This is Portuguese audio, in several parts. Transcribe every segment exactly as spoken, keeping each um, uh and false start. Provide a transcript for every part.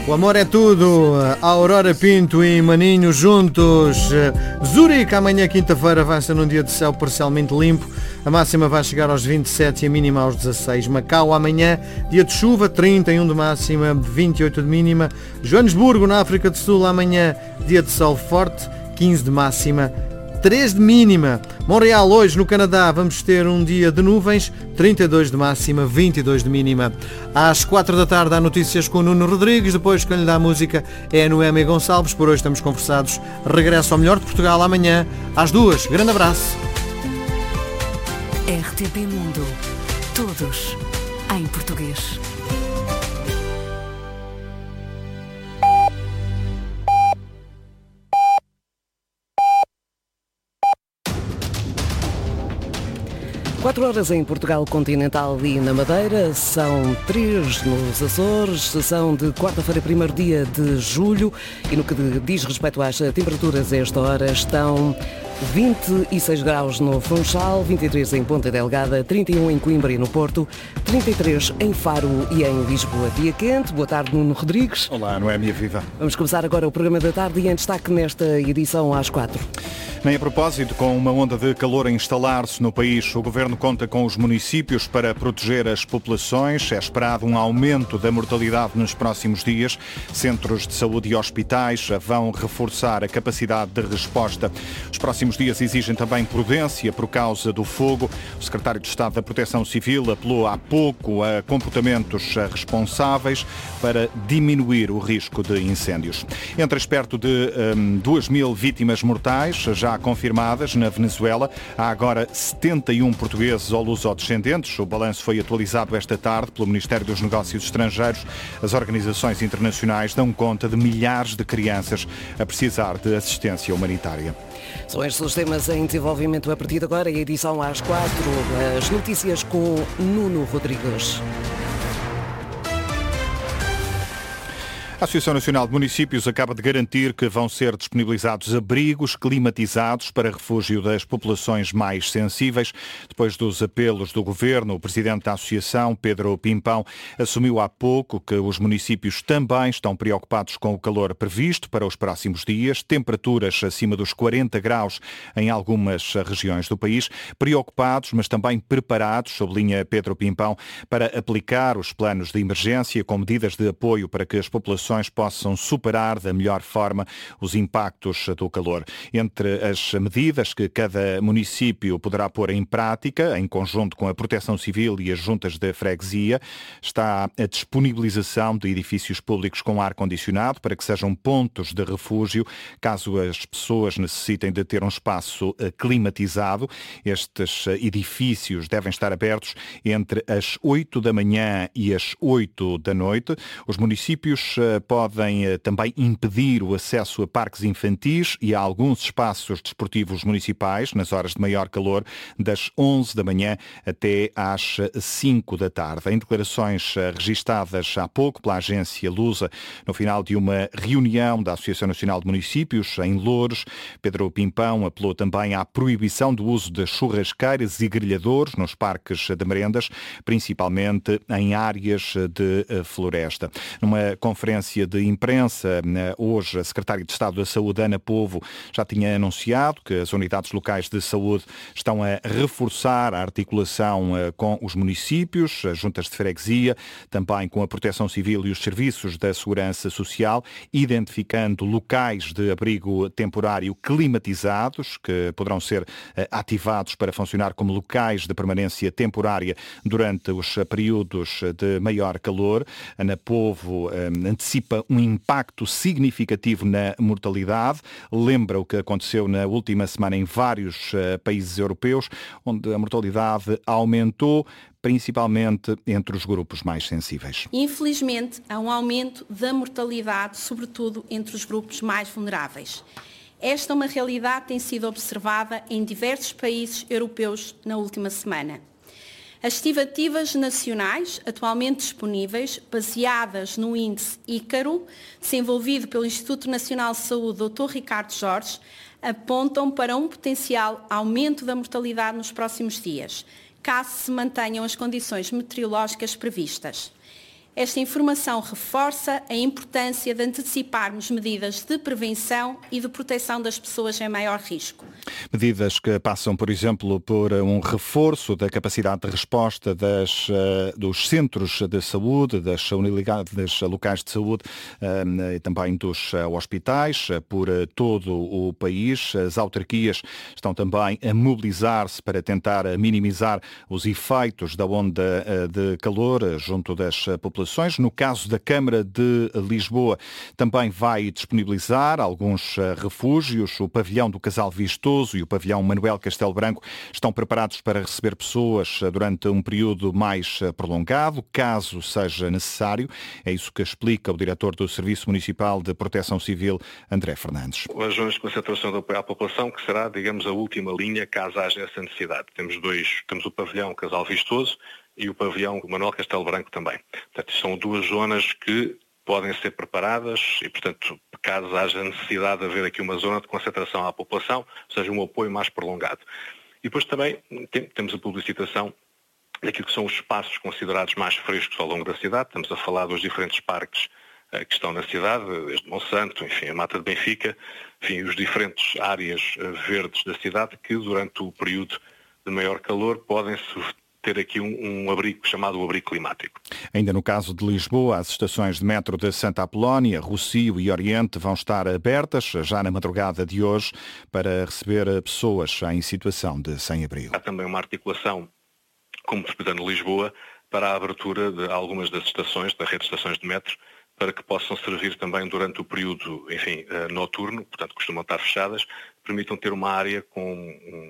O amor é tudo. Aurora Pinto e Maninho juntos. Zurique, amanhã quinta-feira, vai ser num dia de céu parcialmente limpo. A máxima vai chegar aos vinte e sete e a mínima aos dezasseis. Macau, amanhã, dia de chuva, trinta e um de máxima, vinte e oito de mínima. Joanesburgo, na África do Sul, amanhã, dia de sol forte, quinze de máxima, três de mínima. Montreal, hoje no Canadá, vamos ter um dia de nuvens, trinta e dois de máxima, vinte e dois de mínima. Às quatro da tarde há notícias com o Nuno Rodrigues, depois quem lhe dá a música é a Noémia Gonçalves. Por hoje estamos conversados. Regresso ao Melhor de Portugal amanhã às duas. Grande abraço. R T P Mundo. Todos em português. quatro horas em Portugal continental e na Madeira, são três nos Açores, são de quarta-feira, primeiro dia de julho, e no que diz respeito às temperaturas a esta hora estão vinte e seis graus no Funchal, vinte e três em Ponta Delgada, trinta e um em Coimbra e no Porto, trinta e três em Faro e em Lisboa. Dia quente. Boa tarde, Nuno Rodrigues. Olá, Noémia, viva. Vamos começar agora o programa da tarde e em destaque nesta edição às quatro. Nem a propósito, com uma onda de calor a instalar-se no país, o Governo conta com os municípios para proteger as populações. É esperado um aumento da mortalidade nos próximos dias. Centros de saúde e hospitais vão reforçar a capacidade de resposta. Os próximos dias exigem também prudência por causa do fogo. O Secretário de Estado da Proteção Civil apelou há pouco a comportamentos responsáveis para diminuir o risco de incêndios. Entre perto de um, duas mil vítimas mortais já confirmadas na Venezuela. Há agora setenta e um portugueses ou lusodescendentes. O balanço foi atualizado esta tarde pelo Ministério dos Negócios Estrangeiros. As organizações internacionais dão conta de milhares de crianças a precisar de assistência humanitária. São estes os temas em desenvolvimento a partir de agora, e a edição às quatro. As notícias com Nuno Rodrigues. A Associação Nacional de Municípios acaba de garantir que vão ser disponibilizados abrigos climatizados para refúgio das populações mais sensíveis. Depois dos apelos do Governo, o Presidente da Associação, Pedro Pimpão, assumiu há pouco que os municípios também estão preocupados com o calor previsto para os próximos dias, temperaturas acima dos quarenta graus em algumas regiões do país. Preocupados, mas também preparados, sublinha Pedro Pimpão, para aplicar os planos de emergência com medidas de apoio para que as populações possam superar da melhor forma os impactos do calor. Entre as medidas que cada município poderá pôr em prática, em conjunto com a Proteção Civil e as juntas de freguesia, está a disponibilização de edifícios públicos com ar-condicionado para que sejam pontos de refúgio caso as pessoas necessitem de ter um espaço climatizado. Estes edifícios devem estar abertos entre as oito da manhã e as oito da noite. Os municípios podem também impedir o acesso a parques infantis e a alguns espaços desportivos municipais nas horas de maior calor, das onze da manhã até às cinco da tarde. Em declarações registadas há pouco pela agência Lusa, no final de uma reunião da Associação Nacional de Municípios em Loures, Pedro Pimpão apelou também à proibição do uso de churrasqueiras e grelhadores nos parques de merendas, principalmente em áreas de floresta. Numa conferência de imprensa, hoje, a Secretária de Estado da Saúde, Ana Povo, já tinha anunciado que as unidades locais de saúde estão a reforçar a articulação com os municípios, as juntas de freguesia, também com a Proteção Civil e os serviços da Segurança Social, identificando locais de abrigo temporário climatizados, que poderão ser ativados para funcionar como locais de permanência temporária durante os períodos de maior calor. Ana Povo antecipa um impacto significativo na mortalidade. Lembra o que aconteceu na última semana em vários uh, países europeus, onde a mortalidade aumentou, principalmente entre os grupos mais sensíveis. Infelizmente, há um aumento da mortalidade, sobretudo entre os grupos mais vulneráveis. Esta é uma realidade que tem sido observada em diversos países europeus na última semana. As estimativas nacionais atualmente disponíveis, baseadas no índice Ícaro, desenvolvido pelo Instituto Nacional de Saúde doutor Ricardo Jorge, apontam para um potencial aumento da mortalidade nos próximos dias, caso se mantenham as condições meteorológicas previstas. Esta informação reforça a importância de anteciparmos medidas de prevenção e de proteção das pessoas em maior risco. Medidas que passam, por exemplo, por um reforço da capacidade de resposta das, dos centros de saúde, das unidades locais de saúde e também dos hospitais por todo o país. As autarquias estão também a mobilizar-se para tentar minimizar os efeitos da onda de calor junto das populações. No caso da Câmara de Lisboa, também vai disponibilizar alguns refúgios. O pavilhão do Casal Vistoso e o pavilhão Manuel Castelo Branco estão preparados para receber pessoas durante um período mais prolongado, caso seja necessário. É isso que explica o diretor do Serviço Municipal de Proteção Civil, André Fernandes. As zonas de concentração de apoio à população, que será, digamos, a última linha, caso haja essa necessidade. Temos dois, temos o pavilhão Casal Vistoso e o pavilhão Manuel Castelo Branco também. Portanto, são duas zonas que podem ser preparadas e, portanto, caso haja necessidade de haver aqui uma zona de concentração à população, ou seja, um apoio mais prolongado. E depois também tem, temos a publicitação daquilo que são os espaços considerados mais frescos ao longo da cidade. Estamos a falar dos diferentes parques uh, que estão na cidade, desde Monsanto, enfim, a Mata de Benfica, enfim, os diferentes áreas uh, verdes da cidade que, durante o período de maior calor, podem ter aqui um, um abrigo chamado o abrigo climático. Ainda no caso de Lisboa, as estações de metro de Santa Apolónia, Rossio e Oriente vão estar abertas já na madrugada de hoje para receber pessoas em situação de sem-abrigo. Há também uma articulação com o Metropolitano de Lisboa para a abertura de algumas das estações, da rede de estações de metro, para que possam servir também durante o período, enfim, noturno, portanto costumam estar fechadas, permitam ter uma área com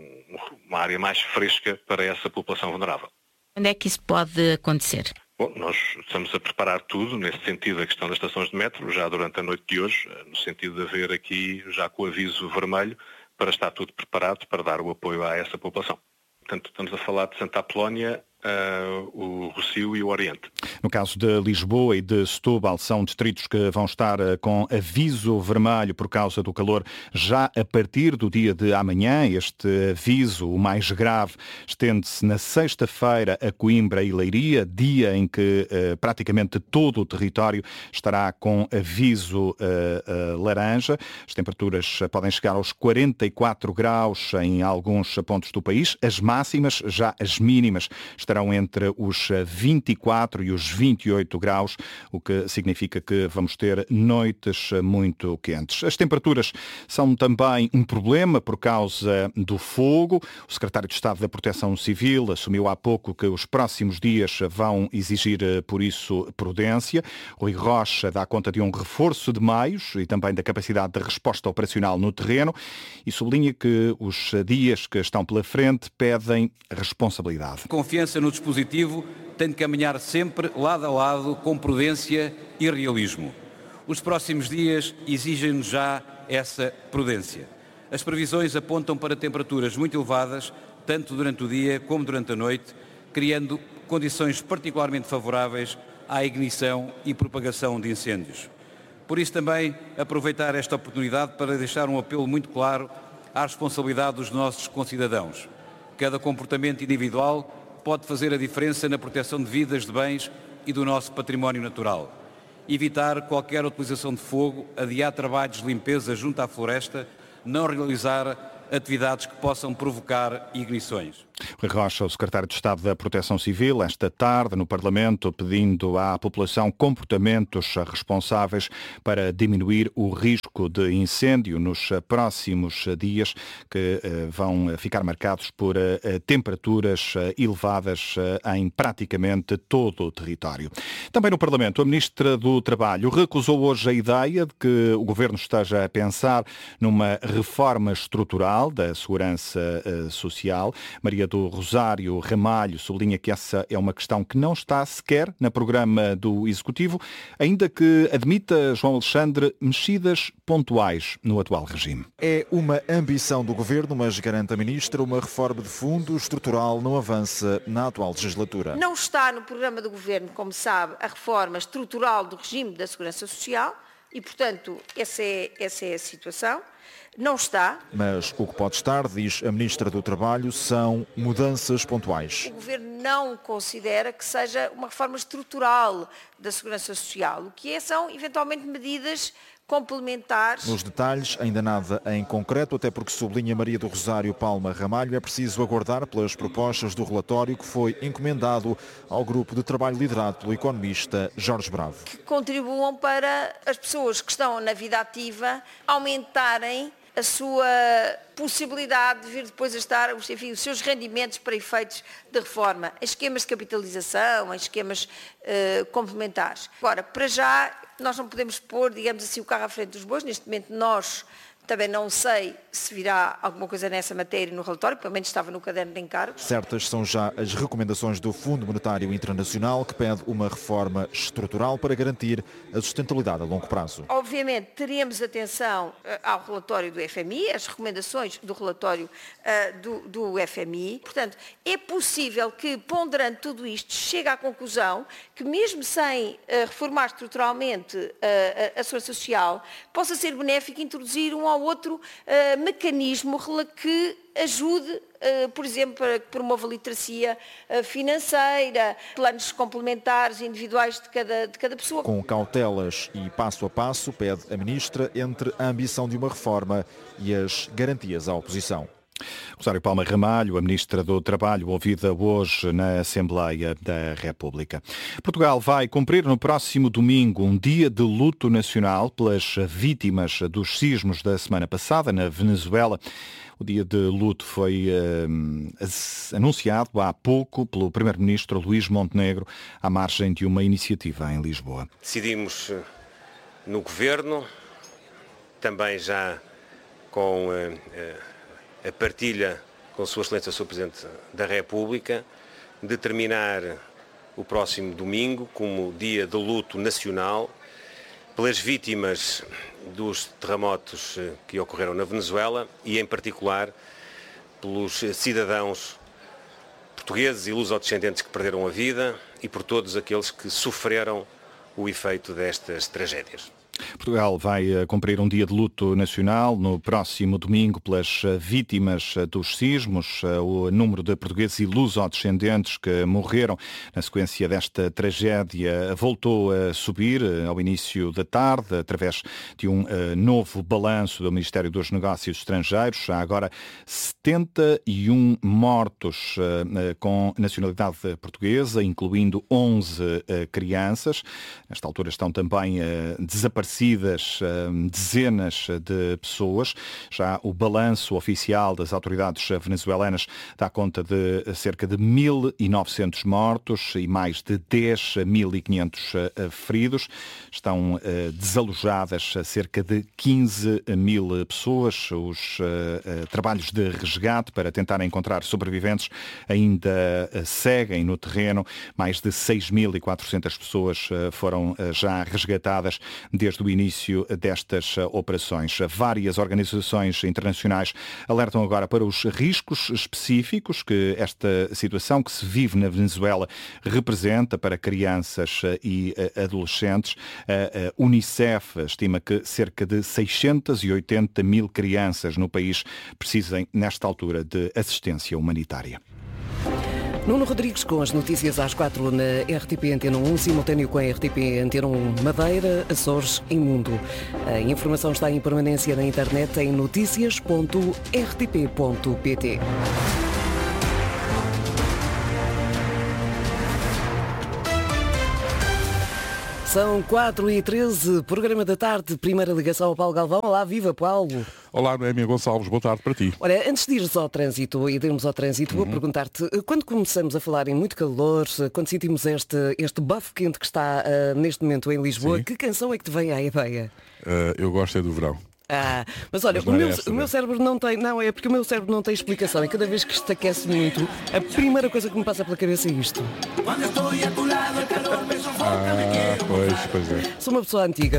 uma área mais fresca para essa população vulnerável. Onde é que isso pode acontecer? Bom, nós estamos a preparar tudo, nesse sentido, a questão das estações de metro, já durante a noite de hoje, no sentido de haver aqui, já com o aviso vermelho, para estar tudo preparado para dar o apoio a essa população. Portanto, estamos a falar de Santa Apolónia, Uh, o Rossio e o Oriente. No caso de Lisboa e de Setúbal, são distritos que vão estar uh, com aviso vermelho por causa do calor já a partir do dia de amanhã. Este aviso, o mais grave, estende-se na sexta-feira a Coimbra e Leiria, dia em que uh, praticamente todo o território estará com aviso uh, uh, laranja. As temperaturas podem chegar aos quarenta e quatro graus em alguns pontos do país. As máximas, já as mínimas, estarão entre os vinte e quatro e os vinte e oito graus, o que significa que vamos ter noites muito quentes. As temperaturas são também um problema por causa do fogo. O secretário de Estado da Proteção Civil assumiu há pouco que os próximos dias vão exigir, por isso, prudência. Rui Rocha dá conta de um reforço de meios e também da capacidade de resposta operacional no terreno e sublinha que os dias que estão pela frente pedem responsabilidade. Confiança no dispositivo tem de caminhar sempre lado a lado com prudência e realismo. Os próximos dias exigem-nos já essa prudência. As previsões apontam para temperaturas muito elevadas, tanto durante o dia como durante a noite, criando condições particularmente favoráveis à ignição e propagação de incêndios. Por isso também aproveitar esta oportunidade para deixar um apelo muito claro à responsabilidade dos nossos concidadãos. Cada comportamento individual pode fazer a diferença na proteção de vidas, de bens e do nosso património natural. Evitar qualquer utilização de fogo, adiar trabalhos de limpeza junto à floresta, não realizar atividades que possam provocar ignições. Rui Rocha, o secretário de Estado da Proteção Civil, esta tarde no Parlamento, pedindo à população comportamentos responsáveis para diminuir o risco de incêndio nos próximos dias, que vão ficar marcados por temperaturas elevadas em praticamente todo o território. Também no Parlamento, a Ministra do Trabalho recusou hoje a ideia de que o Governo esteja a pensar numa reforma estrutural da segurança social. Maria do Rosário Ramalho sublinha que essa é uma questão que não está sequer no programa do Executivo, ainda que admita, João Alexandre, mexidas pontuais no atual regime. É uma ambição do Governo, mas garante a Ministra, uma reforma de fundo estrutural não avança na atual legislatura. Não está no programa do Governo, como sabe, a reforma estrutural do regime da Segurança Social, e, portanto, essa é, essa é a situação. Não está. Mas o que pode estar, diz a Ministra do Trabalho, são mudanças pontuais. O Governo não considera que seja uma reforma estrutural da Segurança Social. O que é, são, eventualmente, medidas complementares. Nos detalhes, ainda nada em concreto, até porque, sublinha Maria do Rosário Palma Ramalho, é preciso aguardar pelas propostas do relatório que foi encomendado ao grupo de trabalho liderado pelo economista Jorge Bravo. Que contribuam para as pessoas que estão na vida ativa aumentarem a sua possibilidade de vir depois a estar, enfim, os seus rendimentos para efeitos de reforma, em esquemas de capitalização, em esquemas uh, complementares. Agora, para já, nós não podemos pôr, digamos assim, o carro à frente dos bois. Neste momento nós também não sei se virá alguma coisa nessa matéria no relatório, pelo menos estava no caderno de encargos. Certas são já as recomendações do Fundo Monetário Internacional, que pede uma reforma estrutural para garantir a sustentabilidade a longo prazo. Obviamente teremos atenção uh, ao relatório do F M I, as recomendações do relatório uh, do, do F M I. Portanto, é possível que, ponderando tudo isto, chegue à conclusão que mesmo sem uh, reformar estruturalmente uh, a, a segurança social, possa ser benéfico introduzir um ou outro uh, mecanismo que ajude, uh, por exemplo, para que promova a literacia uh, financeira, planos complementares individuais de cada, de cada pessoa. Com cautelas e passo a passo, pede a Ministra, entre a ambição de uma reforma e as garantias à oposição. Rosário Palma Ramalho, a Ministra do Trabalho, ouvida hoje na Assembleia da República. Portugal vai cumprir no próximo domingo um dia de luto nacional pelas vítimas dos sismos da semana passada na Venezuela. O dia de luto foi uh, anunciado há pouco pelo Primeiro-Ministro Luís Montenegro à margem de uma iniciativa em Lisboa. Decidimos no Governo, também já com uh, uh, a partilha com Sua Excelência, Senhor Presidente da República, determinar o próximo domingo como dia de luto nacional pelas vítimas dos terremotos que ocorreram na Venezuela e, em particular, pelos cidadãos portugueses e lusodescendentes que perderam a vida e por todos aqueles que sofreram o efeito destas tragédias. Portugal vai cumprir um dia de luto nacional no próximo domingo pelas vítimas dos sismos. O número de portugueses e lusodescendentes que morreram na sequência desta tragédia voltou a subir ao início da tarde, através de um novo balanço do Ministério dos Negócios Estrangeiros. Há agora setenta e um mortos com nacionalidade portuguesa, incluindo onze crianças. Nesta altura estão também desaparecidas dezenas de pessoas. Já o balanço oficial das autoridades venezuelanas dá conta de cerca de mil e novecentos mortos e mais de dez mil e quinhentos feridos. Estão desalojadas cerca de quinze mil pessoas. Os trabalhos de resgate para tentar encontrar sobreviventes ainda seguem no terreno. Mais de seis mil e quatrocentas pessoas foram já resgatadas desde do início destas operações. Várias organizações internacionais alertam agora para os riscos específicos que esta situação que se vive na Venezuela representa para crianças e adolescentes. A Unicef estima que cerca de seiscentos e oitenta mil crianças no país precisem, nesta altura, de assistência humanitária. Nuno Rodrigues com as notícias às quatro na R T P Antena um, simultâneo com a R T P Antena um Madeira, Açores e Mundo. A informação está em permanência na internet em noticias ponto r t p ponto p t. São quatro e treze, programa da tarde, primeira ligação ao Paulo Galvão. Olá, viva Paulo. Olá, Noémia Gonçalves, boa tarde para ti. Olha, antes de ires ao trânsito e de irmos ao trânsito, uhum. vou perguntar-te, quando começamos a falar em muito calor, quando sentimos este, este bafo quente que está uh, neste momento em Lisboa, Sim. que canção é que te vem à ideia? Uh, eu gosto é do verão. Ah, mas olha, Mas o, não meu, era esta, o meu né? cérebro não tem. Não, é porque o meu cérebro não tem explicação. E cada vez que isto aquece muito, a primeira coisa que me passa pela cabeça é isto. Ah, pois, pois é. Sou uma pessoa antiga.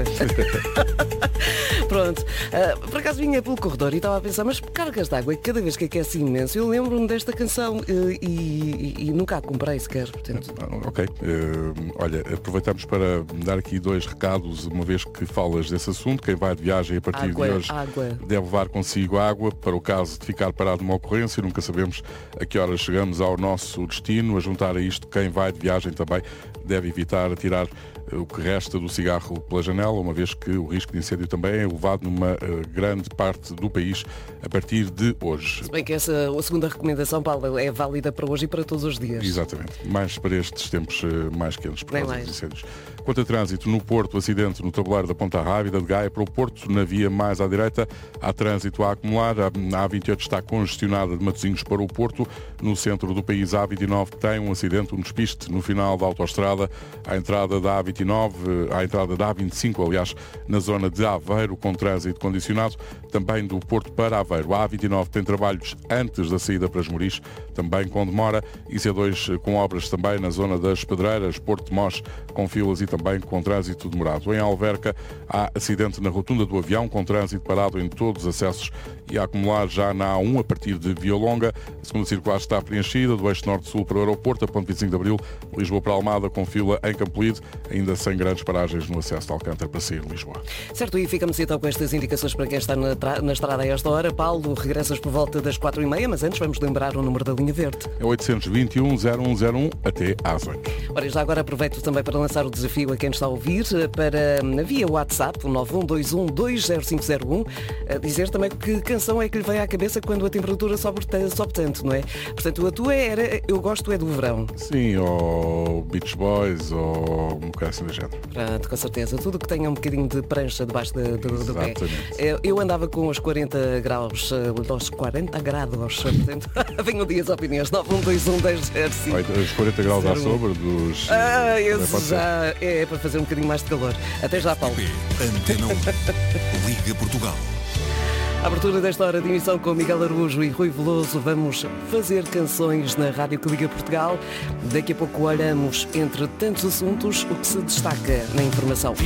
Pronto. Ah, por acaso vinha pelo corredor e estava a pensar, mas cargas de água, cada vez que aquece imenso, eu lembro-me desta canção eh, e, e, e nunca a comprei sequer. Portanto. Ok. Uh, olha, aproveitamos para dar aqui dois recados, uma vez que falas desse assunto. Quem vai de viagem a partir Água, de hoje água. deve levar consigo água para o caso de ficar parado numa ocorrência. Nunca sabemos a que horas chegamos ao nosso destino. A juntar a isto, quem vai de viagem também deve evitar tirar o que resta do cigarro pela janela, uma vez que o risco de incêndio também é elevado numa uh, grande parte do país a partir de hoje. Se bem que essa a segunda recomendação, Paulo, é válida para hoje e para todos os dias. Exatamente. Mais para estes tempos uh, mais quentes por Bem causa mais. dos incêndios. Quanto a trânsito, no Porto, acidente no tabuleiro da Ponta Rábida de Gaia para o Porto, na via mais à direita, há trânsito a acumular. A A vinte e oito está congestionada de Matosinhos para o Porto. No centro do país, a A vinte e nove tem um acidente, um despiste no final da autoestrada, à entrada da A vinte e nove, à entrada da A vinte e cinco, aliás, na zona de Aveiro, com trânsito condicionado. Também do Porto para Aveiro. A A vinte e nove tem trabalhos antes da saída para Esmoriz, também com demora. E C dois com obras também na zona das Pedreiras, Porto de Mós, com filas e também com trânsito demorado. Em Alverca há acidente na rotunda do avião, com trânsito parado em todos os acessos e a acumular já na A um a partir de Violonga. A segunda circular está preenchida, do eixo norte-sul para o aeroporto, a ponto vinte e cinco de Abril, Lisboa para Almada, com fila em Campolide, ainda sem grandes paragens no acesso de Alcântara para sair de Lisboa. Certo, e ficamos então com estas indicações para quem está na, tra- na estrada a esta hora. Paulo, regressas por volta das quatro e meia, mas antes vamos lembrar o número da linha verde. É oitocentos e vinte e um, zero um zero um até às oito. Ora, já agora aproveito também para lançar o desafio a quem está a ouvir, para via WhatsApp, o nove um dois um dois zero cinco zero um, a dizer também que canção é que lhe vem à cabeça quando a temperatura sobe, sobe tanto, não é? Portanto, a tua era Eu Gosto é do Verão. Sim, ou Beach Boys, ou um bocado assim do género. Pronto, com certeza. Tudo que tenha um bocadinho de prancha debaixo do, do, do pé. Exatamente. Eu, eu andava com os quarenta graus, eh, aos quarenta graus, portanto, venham dias opiniões, nove um dois um dois zero cinco. Os quarenta graus à sombra dos... Ah, esse Pode ser. já é para fazer um bocadinho mais de calor. Até já, Paulo. Antena um, Liga Portugal. A abertura desta hora de emissão com Miguel Araújo e Rui Veloso. Vamos fazer canções na Rádio que Liga Portugal. Daqui a pouco olhamos, entre tantos assuntos, o que se destaca na informação.